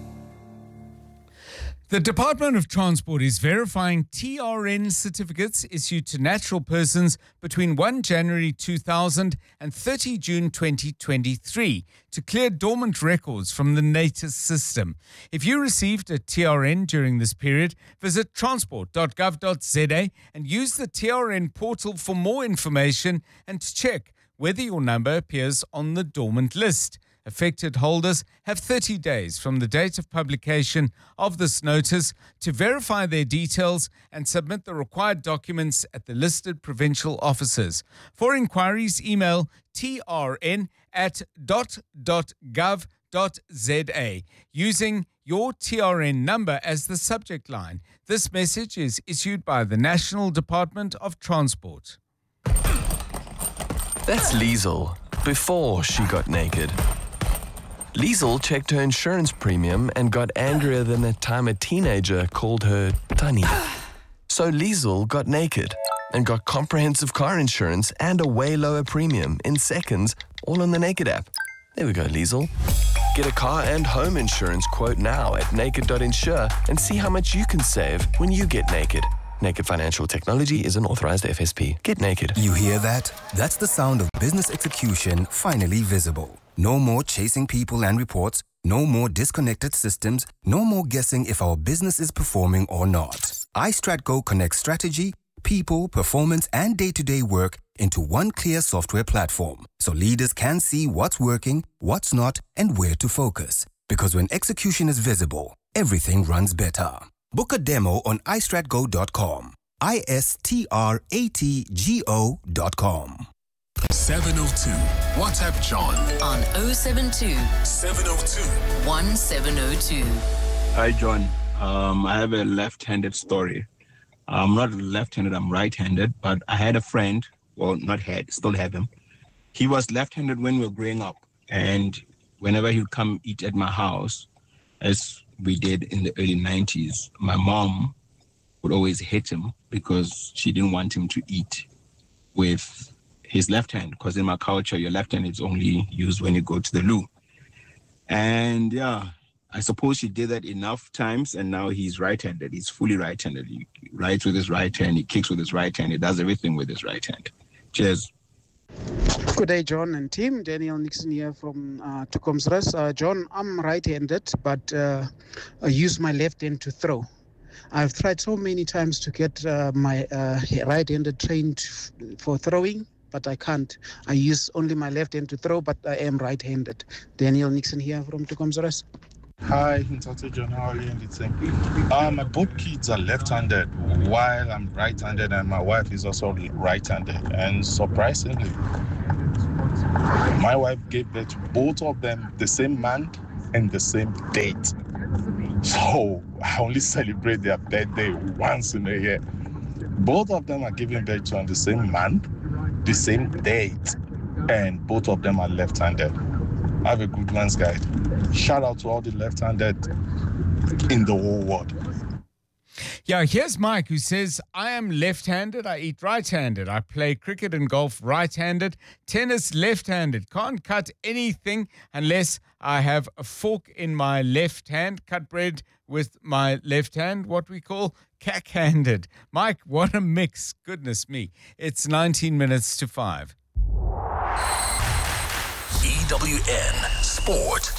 The Department of Transport is verifying TRN certificates issued to natural persons between 1 January 2000 and 30 June 2023 to clear dormant records from the NATIS system. If you received a TRN during this period, visit transport.gov.za and use the TRN portal for more information and to check whether your number appears on the dormant list. Affected holders have 30 days from the date of publication of this notice to verify their details and submit the required documents at the listed provincial offices. For inquiries, email trn@dot.gov.za using your TRN number as the subject line. This message is issued by the National Department of Transport. That's Liesl, before she got naked. Liesl checked her insurance premium and got angrier than the time a teenager called her Tani. So Liesl got naked and got comprehensive car insurance and a way lower premium in seconds, all on the Naked app. There we go, Liesl. Get a car and home insurance quote now at naked.insure and see how much you can save when you get naked. Naked Financial Technology is an authorized FSP. Get naked. You hear that? That's the sound of business execution finally visible. No more chasing people and reports. No more disconnected systems. No more guessing if our business is performing or not. iStratGo connects strategy, people, performance, and day-to-day work into one clear software platform, so leaders can see what's working, what's not, and where to focus. Because when execution is visible, everything runs better. Book a demo on istratgo.com. istratgo.com. 702. WhatsApp John on 072 702 1702. Hi, John. I have a left-handed story. I'm not left-handed, I'm right-handed, but I had a friend, well, not had, still have him. He was left-handed when we were growing up, and whenever he would come eat at my house, as we did in the early 90s, my mom would always hit him because she didn't want him to eat with his left hand, because in my culture, your left hand is only used when you go to the loo. And yeah, I suppose she did that enough times, and now he's right-handed. He's fully right-handed. He writes with his right hand, he kicks with his right hand, he does everything with his right hand. Cheers. Good day, John and team. Daniel Nixon here from Tukomsras. John, I'm right-handed, but I use my left hand to throw. I've tried so many times to get my right-handed trained for throwing, but I can't. I use only my left hand to throw, but I am right-handed. Daniel Nixon here from Tukomsras. Hi, Ntate John. How are you? My both kids are left-handed while I'm right-handed, and my wife is also right-handed. And surprisingly, my wife gave birth to both of them the same month and the same date. So I only celebrate their birthday once in a year. Both of them are giving birth to on the same month, the same date, and both of them are left-handed. Have a good one, guys. Shout out to all the left-handed in the whole world. Yeah, here's Mike, who says, I am left-handed, I eat right-handed. I play cricket and golf right-handed, tennis left-handed. Can't cut anything unless I have a fork in my left hand. Cut bread with my left hand, what we call cack-handed. Mike, what a mix. Goodness me. It's 19 minutes to 5. EWN Sport.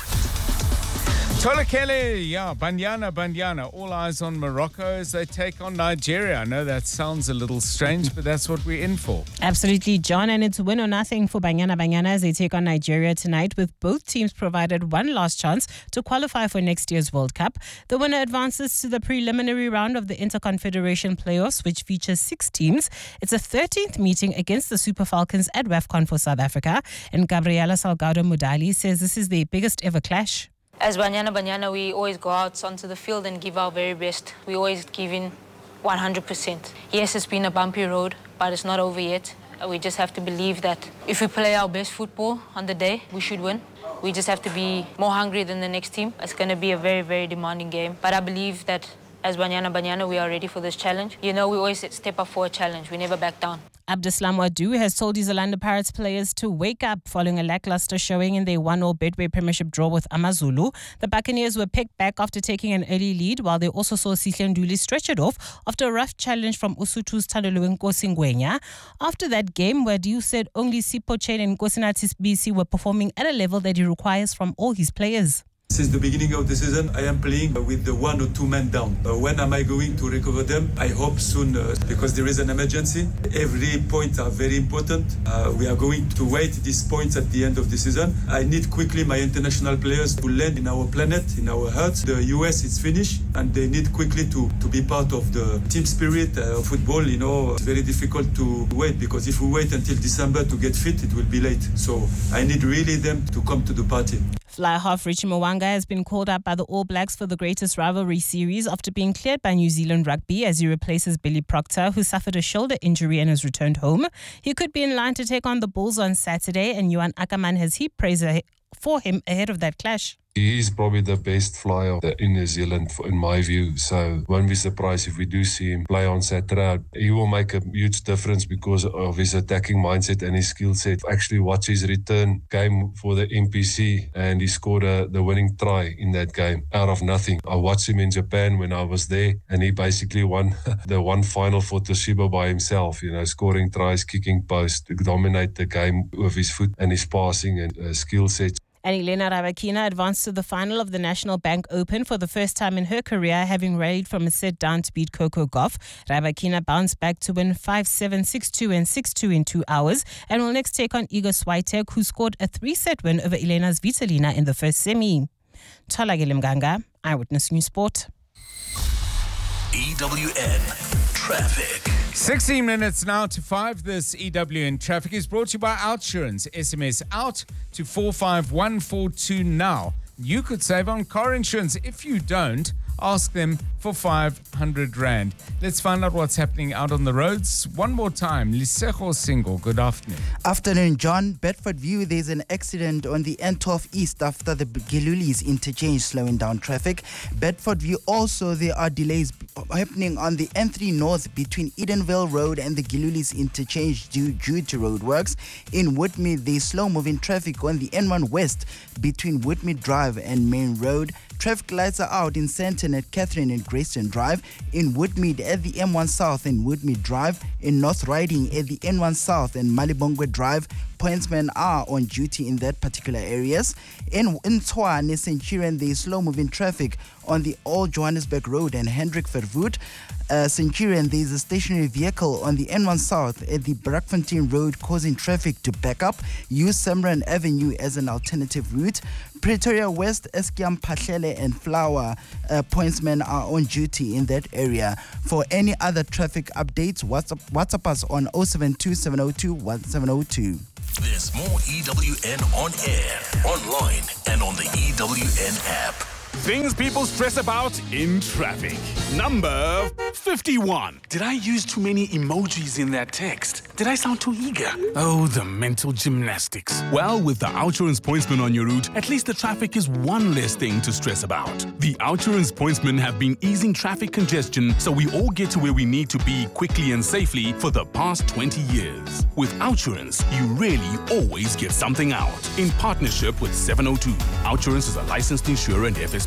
Tolakele, yeah, Banyana. All eyes on Morocco as they take on Nigeria. I know that sounds a little strange, but that's what we're in for. Absolutely, John. And it's win or nothing for Banyana as they take on Nigeria tonight, with both teams provided one last chance to qualify for next year's World Cup. The winner advances to the preliminary round of the Interconfederation Playoffs, which features 6 teams. It's a 13th meeting against the Super Falcons at WAFCON for South Africa. And Gabriela Salgado Mudali says this is their biggest ever clash. As Banyana, we always go out onto the field and give our very best. We always give in 100%. Yes, it's been a bumpy road, but it's not over yet. We just have to believe that if we play our best football on the day, we should win. We just have to be more hungry than the next team. It's going to be a very, very demanding game. But I believe that as Banyana, we are ready for this challenge. You know, we always step up for a challenge. We never back down. Abdeslam Wadou has told his Orlando Pirates players to wake up following a lackluster showing in their 1-0 Betway Premiership draw with AmaZulu. The Buccaneers were picked back after taking an early lead, while they also saw Sihle Nduli stretch it off after a rough challenge from Usuthu's Thandololo Nkosi Ngwenya. After that game, Wadou said only Sipho Chen and Nkosinathi Sibisi were performing at a level that he requires from all his players. Since the beginning of the season, I am playing with the 1 or 2 men down. When am I going to recover them? I hope soon, because there is an emergency. Every point are very important. We are going to wait these points at the end of the season. I need quickly my international players to land in our planet, in our hearts. The US is finished, and they need quickly to be part of the team spirit of football. You know, it's very difficult to wait, because if we wait until December to get fit, it will be late. So I need really them to come to the party. Fly half Richie Mwanga has been called up by the All Blacks for the Greatest Rivalry Series after being cleared by New Zealand Rugby as he replaces Billy Proctor, who suffered a shoulder injury and has returned home. He could be in line to take on the Bulls on Saturday, and Johan Ackerman has heaped praise for him ahead of that clash. He is probably the best flyer in New Zealand, in my view. So won't be surprised if we do see him play on Saturday. He will make a huge difference because of his attacking mindset and his skill set. Actually watch his return game for the MPC, and he scored the winning try in that game out of nothing. I watched him in Japan when I was there, and he basically won the one final for Toshiba by himself, you know, scoring tries, kicking posts, to dominate the game with his foot and his passing and skill set. And Elena Rybakina advanced to the final of the National Bank Open for the first time in her career, having rallied from a set down to beat Coco Gauff. Rybakina bounced back to win 5-7, 6-2 and 6-2 in 2 hours, and will next take on Iga Swiatek, who scored a 3-set win over Elena Svitolina in the first semi. Tolakele Mganga, Eyewitness News Sport. EWN Traffic. 16 minutes now to 5. This EWN Traffic is brought to you by Outsurance. SMS out to 45142 now. You could save on car insurance. If you don't, ask them for 500 Rand. Let's find out what's happening out on the roads. One more time, Lisego Singo, good afternoon. Afternoon, John. Bedford View, there's an accident on the N12 East after the Gilulis interchange, slowing down traffic. Bedford View also, there are delays happening on the N3 North between Edenville Road and the Gilulis interchange due to roadworks. In Woodmead, there's slow-moving traffic on the N1 West between Woodmead Drive and Main Road. Traffic lights are out in Sandton at Catherine and Grayston Drive, in Woodmead at the M1 South and Woodmead Drive, in North Riding at the N1 South and Malibongwe Drive. Pointsmen are on duty in that particular areas. In Tshwane, Centurion, there is slow-moving traffic on the Old Johannesburg Road and Hendrik Verwoerd. Centurion, there is a stationary vehicle on the N1 South at the Brackfontein Road causing traffic to back up. Use Samran Avenue as an alternative route. Pretoria West, Eskiam, Pahlele and Flower pointsmen are on duty in that area. For any other traffic updates, WhatsApp us on 072 702 1702. There's more EWN on air, online, and on the EWN app. Things people stress about in traffic. Number 51. Did I use too many emojis in that text? Did I sound too eager? Oh, the mental gymnastics. Well, with the Outsurance Pointsman on your route, at least the traffic is one less thing to stress about. The Outsurance Pointsmen have been easing traffic congestion so we all get to where we need to be quickly and safely for the past 20 years. With Outsurance, you really always get something out. In partnership with 702, Outsurance is a licensed insurer and FSP.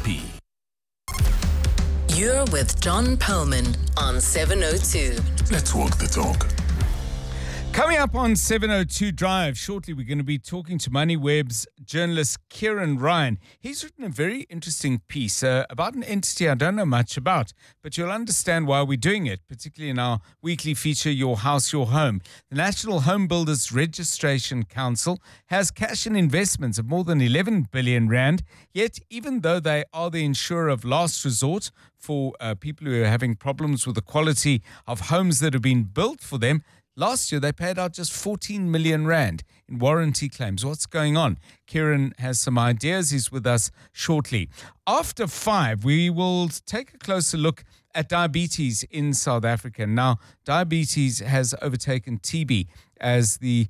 You're with John Perlman on 702. Let's walk the talk. Coming up on 702 Drive, shortly we're going to be talking to MoneyWeb's journalist Kieran Ryan. He's written a very interesting piece about an entity I don't know much about, but you'll understand why we're doing it, particularly in our weekly feature, Your House, Your Home. The National Home Builders Registration Council has cash and investments of more than 11 billion Rand, yet even though they are the insurer of last resort for people who are having problems with the quality of homes that have been built for them, last year, they paid out just 14 million Rand in warranty claims. What's going on? Kieran has some ideas. He's with us shortly. After 5, we will take a closer look at diabetes in South Africa. Now, diabetes has overtaken TB as the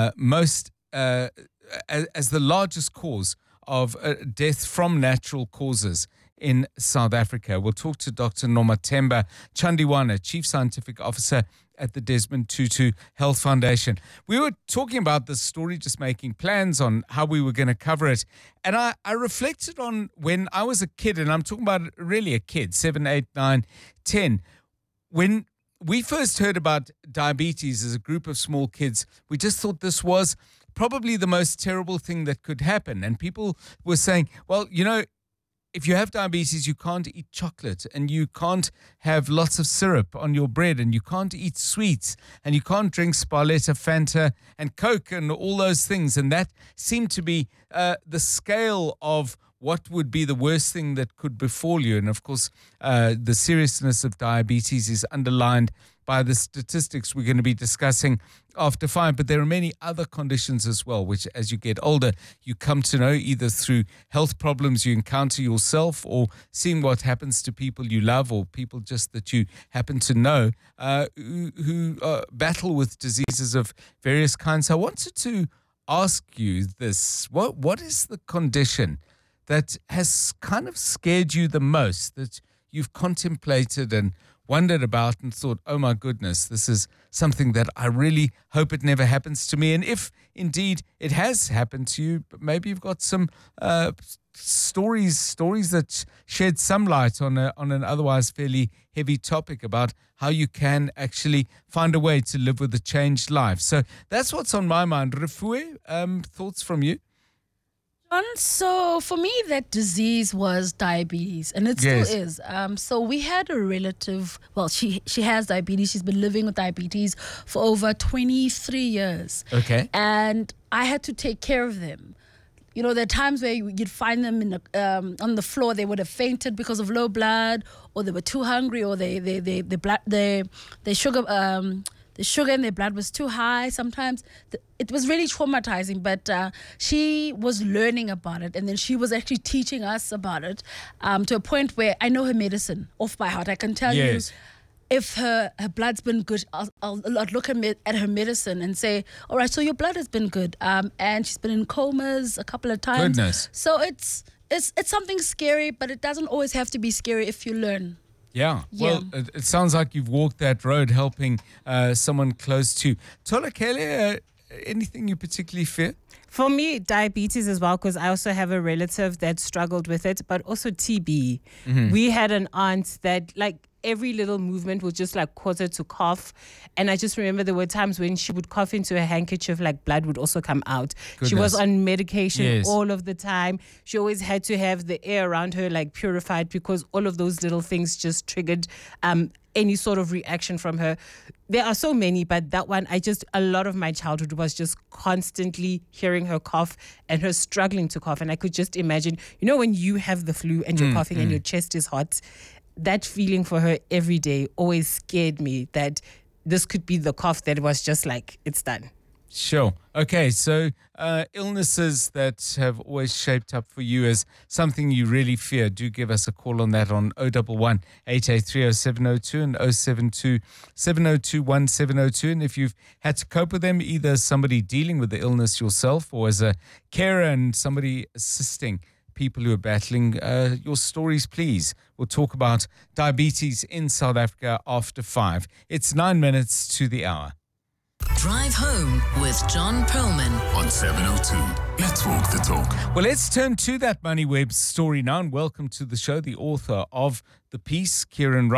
as the largest cause of death from natural causes in South Africa. We'll talk to Dr. Nomathemba Chandiwana, Chief Scientific Officer at the Desmond Tutu Health Foundation. We were talking about this story, just making plans on how we were going to cover it. And I reflected on when I was a kid, and I'm talking about really a kid, 7, 8, 9, 10. When we first heard about diabetes as a group of small kids, we just thought this was probably the most terrible thing that could happen. And people were saying, well, you know, if you have diabetes, you can't eat chocolate and you can't have lots of syrup on your bread and you can't eat sweets and you can't drink Sparletta, Fanta and Coke and all those things. And that seemed to be the scale of what would be the worst thing that could befall you. And of course, the seriousness of diabetes is underlined by the statistics we're going to be discussing after 5. But there are many other conditions as well, which as you get older, you come to know either through health problems you encounter yourself or seeing what happens to people you love or people just that you happen to know who battle with diseases of various kinds. I wanted to ask you this. What is the condition that has kind of scared you the most, that you've contemplated and wondered about and thought, oh my goodness, this is something that I really hope it never happens to me? And if indeed it has happened to you, maybe you've got some stories that shed some light on an otherwise fairly heavy topic about how you can actually find a way to live with a changed life. So that's what's on my mind. Refuwe, thoughts from you? So for me, that disease was diabetes, and it still is. So we had a relative, well, she has diabetes. She's been living with diabetes for over 23 years. Okay. And I had to take care of them. You know, there are times where you'd find them in on the floor. They would have fainted because of low blood, or they were too hungry, or they sugar the sugar in their blood was too high. Sometimes it was really traumatizing, but she was learning about it, and then she was actually teaching us about it to a point where I know her medicine off by heart. I can tell you if her blood's been good, I'll look at her medicine and say, all right, so your blood has been good. And she's been in comas a couple of times. Goodness. So it's something scary, but it doesn't always have to be scary if you learn. Yeah. Well, it sounds like you've walked that road helping someone close to you. Tolakele, anything you particularly fear? For me, diabetes as well, because I also have a relative that struggled with it, but also TB. Mm-hmm. We had an aunt that, like, every little movement would just like cause her to cough. And I just remember there were times when she would cough into a handkerchief, like blood would also come out. Goodness. She was on medication all of the time. She always had to have the air around her like purified because all of those little things just triggered any sort of reaction from her. There are so many, but that one, a lot of my childhood was just constantly hearing her cough and her struggling to cough. And I could just imagine, when you have the flu and you're coughing and your chest is hot, that feeling for her every day always scared me that this could be the cough that was just like, it's done. Sure. Okay, so illnesses that have always shaped up for you as something you really fear, do give us a call on that on 011 883 0702 and 072 702 1702. And if you've had to cope with them, either somebody dealing with the illness yourself or as a carer and somebody assisting people who are battling, your stories, please. We'll talk about diabetes in South Africa after 5. It's 9 minutes to the hour. Drive Home with John Perlman on 702. Let's walk the talk. Well, let's turn to that MoneyWeb story now and welcome to the show the author of the piece, Kieran Wright.